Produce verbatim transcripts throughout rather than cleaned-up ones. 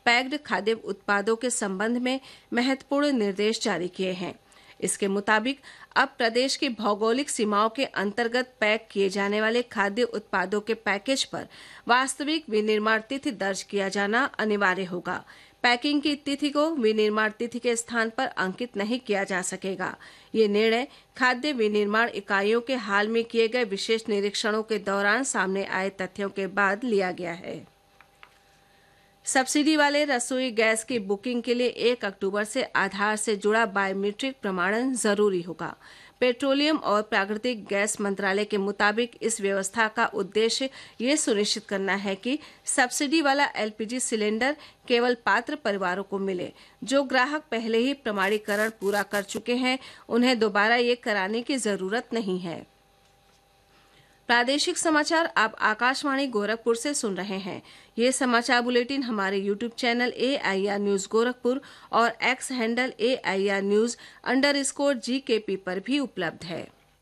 Packed खाद्य उत्पादों के संबंध में महत्वपूर्ण निर्देश जारी किए हैं। इसके मुताबिक अब प्रदेश की भौगोलिक सीमाओं के अंतर्गत पैक किए जाने वाले खाद्य उत्पादों के पैकेज पर वास्तविक विनिर्माण तिथि दर्ज किया जाना अनिवार्य होगा। पैकिंग की तिथि को विनिर्माण तिथि के स्थान पर अंकित नहीं किया जा सकेगा। ये निर्णय खाद्य विनिर्माण इकाइयों के हाल में किए गए विशेष निरीक्षणों के दौरान सामने आए तथ्यों के बाद लिया गया है। सब्सिडी वाले रसोई गैस की बुकिंग के लिए एक अक्टूबर से आधार से जुड़ा बायोमीट्रिक प्रमाणन जरूरी होगा। पेट्रोलियम और प्राकृतिक गैस मंत्रालय के मुताबिक इस व्यवस्था का उद्देश्य ये सुनिश्चित करना है कि सब्सिडी वाला एलपीजी सिलेंडर केवल पात्र परिवारों को मिले। जो ग्राहक पहले ही प्रमाणीकरण पूरा कर चुके हैं, उन्हें दोबारा ये कराने की जरूरत नहीं है। प्रादेशिक समाचार आप आकाशवाणी गोरखपुर से सुन रहे हैं। ये समाचार बुलेटिन हमारे YouTube channel A I R news Gorakhpur और x handle A I R news under score जी के पी पर भी उपलब्ध है।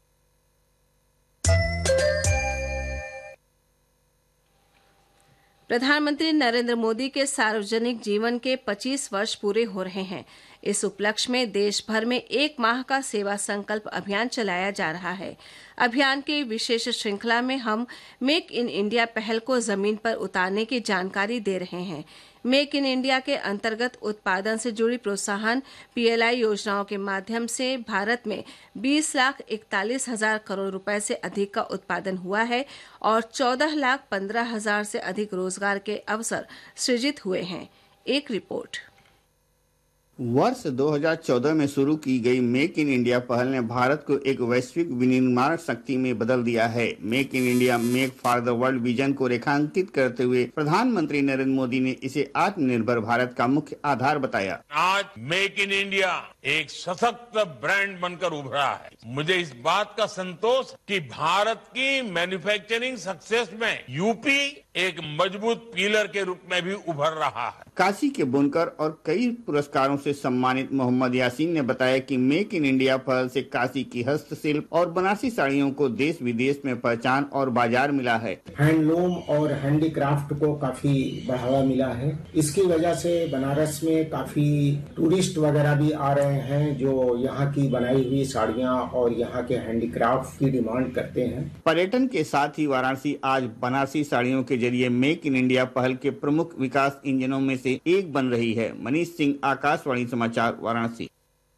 प्रधानमंत्री नरेंद्र मोदी के सार्वजनिक जीवन के पच्चीस वर्ष पूरे हो रहे हैं। इस उपलक्ष्य में देश भर में एक माह का सेवा संकल्प अभियान चलाया जा रहा है। अभियान की विशेष श्रृंखला में हम मेक इन इंडिया पहल को जमीन पर उतारने की जानकारी दे रहे हैं। मेक इन इंडिया के अंतर्गत उत्पादन से जुड़ी प्रोत्साहन पीएलआई योजनाओं के माध्यम से भारत में बीस लाख इकतालीस हजार करोड़ रुपए से अधिक का उत्पादन हुआ है और चौदह लाख पंद्रह हजार से अधिक रोजगार के अवसर सृजित हुए हैं। एक रिपोर्ट। वर्ष दो हज़ार चौदह में शुरू की गई मेक इन इंडिया पहल ने भारत को एक वैश्विक विनिर्माण शक्ति में बदल दिया है। Make in India make for the world vision को रेखांकित करते हुए प्रधानमंत्री नरेंद्र मोदी ने इसे आत्मनिर्भर भारत का मुख्य आधार बताया। आज मेक इन इंडिया एक सशक्त ब्रांड बनकर उभरा है। मुझे इस बात का संतोष कि भारत की मैन्युफैक्चरिंग सक्सेस में यूपी एक मजबूत पिलर के रूप में भी उभर रहा है। काशी के बुनकर और कई पुरस्कारों से सम्मानित मोहम्मद यासीन ने बताया कि मेक इन इंडिया पहल से काशी की हस्तशिल्प और बनारसी साड़ियों को देश विदेश में पहचान और बाजार मिला है। हैंडलूम और हैंडीक्राफ्ट को काफी बढ़ावा मिला है। इसकी वजह से बनारस में काफी टूरिस्ट वगैरह भी आ रहे हैं जो यहाँ की बनाई हुई साड़ियाँ और यहाँ के हैंडीक्राफ्ट की डिमांड करते हैं। पर्यटन के साथ ही वाराणसी आज बनारसी साड़ियों के जरिए मेक इन इंडिया पहल के प्रमुख विकास इंजनों में से एक बन रही है। मनीष सिंह, आकाशवाणी समाचार, वाराणसी।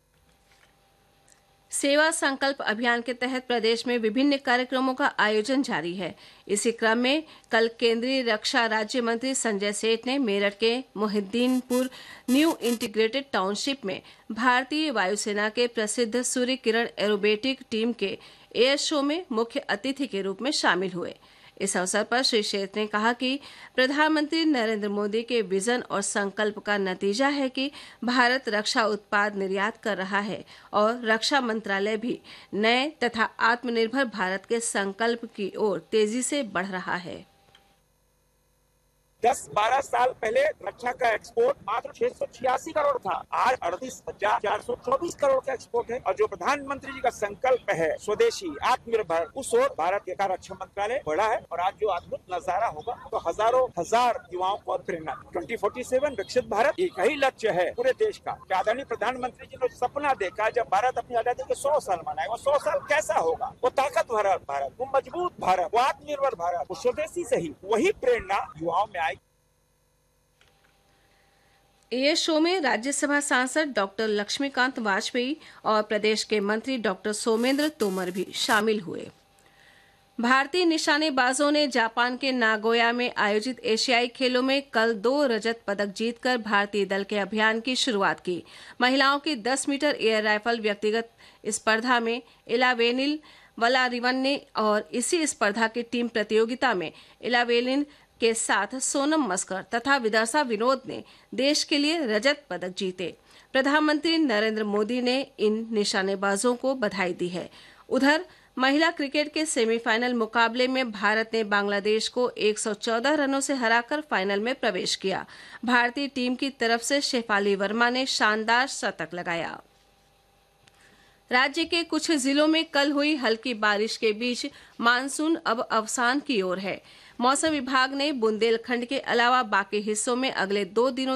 सेवा संकल्प अभियान के तहत प्रदेश में विभिन्न कार्यक्रमों का आयोजन जारी है। इसी क्रम में कल केंद्रीय रक्षा राज्य मंत्री संजय सेठ ने मेरठ के मोहिद्दीनपुर न्यू इंटीग्रेटेड टाउनशिप में भारतीय वायुसेना के प्रसिद्ध सूर्य किरण एरोबेटिक टीम के एयर शो में मुख्य अतिथि के रूप में शामिल हुए। इस अवसर पर श्री सेठ ने कहा कि प्रधानमंत्री नरेंद्र मोदी के विजन और संकल्प का नतीजा है कि भारत रक्षा उत्पाद निर्यात कर रहा है और रक्षा मंत्रालय भी नए तथा आत्मनिर्भर भारत के संकल्प की ओर तेजी से बढ़ रहा है। दस बारह साल पहले रक्षा का एक्सपोर्ट मात्र छह सौ छियासी करोड़ था। आज अड़तीस हजार चार सौ चौबीस करोड़ का एक्सपोर्ट है। और जो प्रधानमंत्री जी का संकल्प है स्वदेशी आत्मनिर्भर, उस ओर भारत का रक्षा मंत्रालय बढ़ा है। और आज जो अद्भुत नजारा होगा तो हजारों हजार युवाओं को प्रेरणा। ट्वेंटी फोर्टी सेवन विकसित भारत एक ही लक्ष्य है पूरे देश का। आदरणीय प्रधानमंत्री जी ने सपना देखा जब भारत अपनी आजादी के सौ साल मनाए। वो सौ साल कैसा होगा? वो ताकतवर भारत, वो मजबूत भारत, वो आत्मनिर्भर भारत, वो स्वदेशी से ही वही प्रेरणा युवाओं में आई। एयर शो में राज्यसभा सांसद डॉक्टर लक्ष्मीकांत वाजपेयी और प्रदेश के मंत्री डॉक्टर सोमेंद्र तोमर भी शामिल हुए। भारतीय निशानेबाजों ने जापान के नागोया में आयोजित एशियाई खेलों में कल दो रजत पदक जीतकर भारतीय दल के अभियान की शुरुआत की। महिलाओं की दस मीटर एयर राइफल व्यक्तिगत स्पर्धा में इलावेनिल वलारिवन ने और इसी स्पर्धा की टीम प्रतियोगिता में इलावेनिल के साथ सोनम मस्कर तथा विदर्शा विनोद ने देश के लिए रजत पदक जीते। प्रधानमंत्री नरेंद्र मोदी ने इन निशानेबाजों को बधाई दी है। उधर महिला क्रिकेट के सेमीफाइनल मुकाबले में भारत ने बांग्लादेश को एक सौ चौदह रनों से हराकर फाइनल में प्रवेश किया। भारतीय टीम की तरफ से शेफाली वर्मा ने शानदार शतक लगाया। राज्य के कुछ जिलों में कल हुई हल्की बारिश के बीच मानसून अब अवसान की ओर है। मौसम विभाग ने बुंदेलखंड के अलावा बाकी हिस्सों में अगले दो दिनों